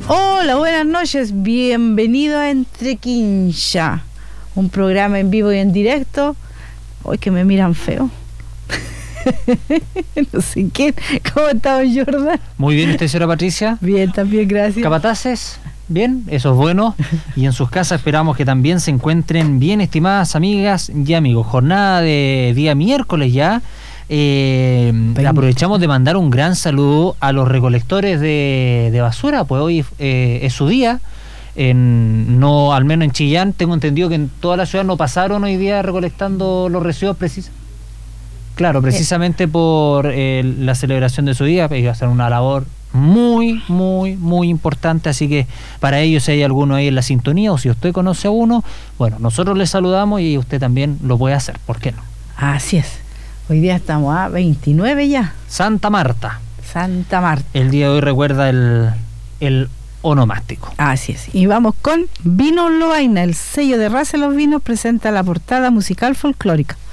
Hola, buenas noches, bienvenido a Entre Quincha, un programa en vivo y en directo. Hoy que me miran feo. No sé qué. ¿Cómo está, don Jordan? Muy bien, ¿usted, señora Patricia? Bien, también, gracias. ¿Capataces? Bien, eso es bueno. Y en sus casas esperamos que también se encuentren bien, estimadas amigas y amigos. Jornada de día miércoles ya. Aprovechamos de mandar un gran saludo a los recolectores de basura, pues hoy es su día. No, al menos en Chillán, tengo entendido que en toda la ciudad no pasaron hoy día recolectando los residuos precisamente por la celebración de su día. Iba a ser una labor muy importante, así que para ellos, si hay alguno ahí en la sintonía o si usted conoce a uno, bueno, nosotros le saludamos y usted también lo puede hacer, ¿por qué no? Así es, hoy día estamos a 29 ya. Santa Marta. El día de hoy recuerda el onomástico. Así es, y vamos con Vinos Lovaina, el sello de raza de los vinos presenta la portada musical folclórica.